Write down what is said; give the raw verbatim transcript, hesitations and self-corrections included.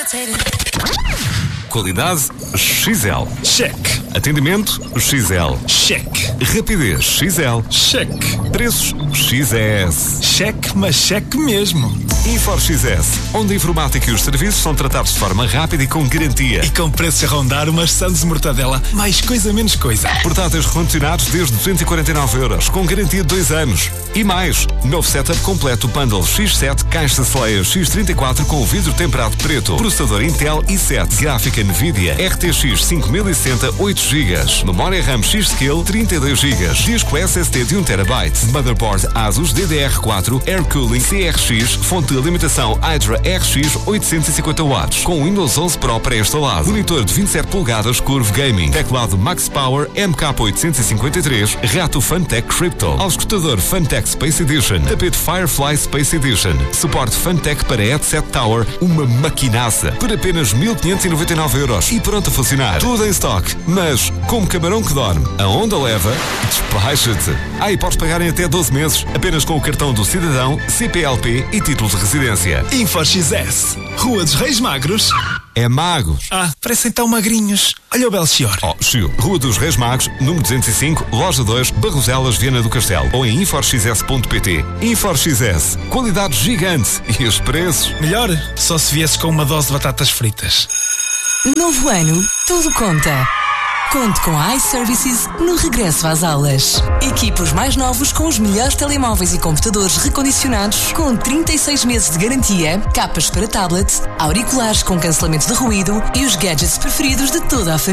Qualidade X L. Check. Atendimento X L. Check. Rapidez X L. Check. Preços X S. Check, mas check mesmo. Infor X S, onde a informática e os serviços são tratados de forma rápida e com garantia. E com preços a rondar umas sandes de mortadela, mais coisa menos coisa. Portáteis recondicionados desde duzentos e quarenta e nove euros, com garantia de dois anos. E mais, novo setup completo Bundle X sete, caixa Slayer X trinta e quatro com vidro temperado preto, processador Intel i sete, gráfica Nvidia, R T X cinco mil e sessenta, oito gigas, memória RAM X-Skill trinta e dois gigas, disco S S D de um terabyte, motherboard Asus D D R quatro, Air Cooling C R X, fonte de alimentação Hydra R X oitocentos e cinquenta watts, com Windows onze Pro pré-instalado, monitor de vinte e sete polegadas Curve Gaming, teclado Max Power M K oitocentos e cinquenta e três, rato Funtech Crypto, auscultador Funtech Space Edition, tapete Firefly Space Edition, suporte Funtech para Headset Tower, uma maquinaça, por apenas mil quinhentos e noventa e nove euros e pronto a funcionar. Tudo em stock, mas como camarão que dorme, a onda leva, despacha-te. Ah, e podes pagar em até doze meses, apenas com o cartão do cidadão, C P L P e título de residência. Infor X S. Rua dos Reis Magros. É Magos. Ah, parecem tão magrinhos. Olha o Belchior. Oh, Chiu. Rua dos Reis Magos, número duzentos e cinco, loja dois, Barroselas, Viana do Castelo. Ou em infor x s ponto p t. Infor X S. Qualidade gigante. E os preços? Melhor, só se viesses com uma dose de batatas fritas. Novo ano, tudo conta. Conte com a iServices no regresso às aulas. Equipe os mais novos com os melhores telemóveis e computadores recondicionados com trinta e seis meses de garantia, capas para tablet, auriculares com cancelamento de ruído e os gadgets preferidos de toda a família.